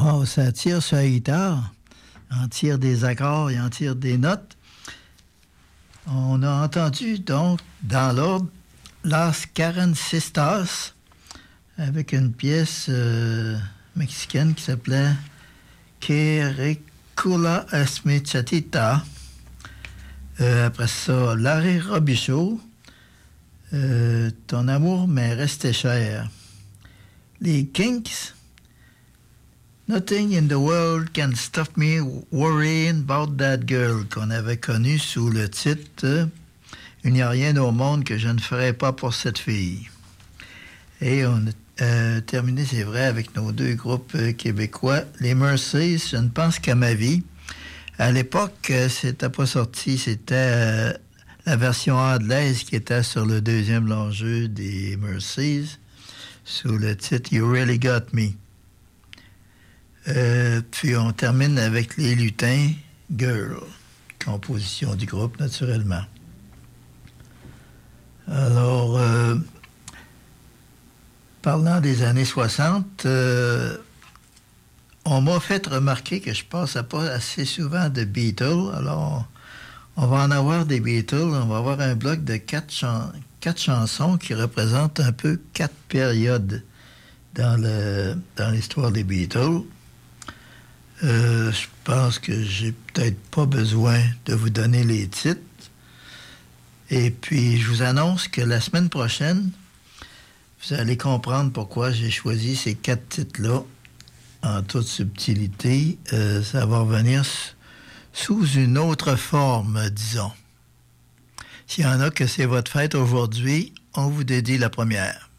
Wow, ça tire sur la guitare. Il en tire des accords, il en tire des notes. On a entendu, donc, dans l'ordre, Las Carancistas, avec une pièce mexicaine qui s'appelait Quericula Esmechatita. Après ça, Larry Robichaud, Ton amour m'est resté cher. Les Kinks, Nothing in the world can stop me worrying about that girl, qu'on avait connu sous le titre Il n'y a rien au monde que je ne ferai pas pour cette fille. Et on a terminé, c'est vrai, avec nos deux groupes québécois. Les Merceys, je ne pense qu'à ma vie. À l'époque, c'était pas sorti, c'était la version anglaise qui était sur le deuxième long jeu des Merceys, sous le titre You Really Got Me. Puis on termine avec les Lutins, Girl, composition du groupe naturellement. Alors, parlant des années 60, on m'a fait remarquer que je passais pas assez souvent de Beatles. Alors, on va en avoir des Beatles. On va avoir un bloc de quatre chansons qui représentent un peu 4 périodes dans l'histoire des Beatles. Je pense que j'ai peut-être pas besoin de vous donner les titres. Et puis, je vous annonce que la semaine prochaine, vous allez comprendre pourquoi j'ai choisi ces 4 titres-là en toute subtilité. Ça va revenir sous une autre forme, disons. S'il y en a que c'est votre fête aujourd'hui, on vous dédie la première.